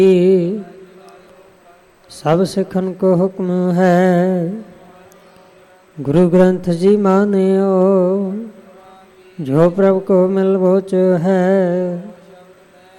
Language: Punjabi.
ਸਭ ਸਿੱਖਨ ਕੋ ਹੁਕਮ ਹੈ, ਗੁਰੂ ਗ੍ਰੰਥ ਜੀ ਮਾਨਿਓ। ਜੋ ਪ੍ਰਭ ਕੋ ਮਿਲ ਬੋਚ ਹੈ,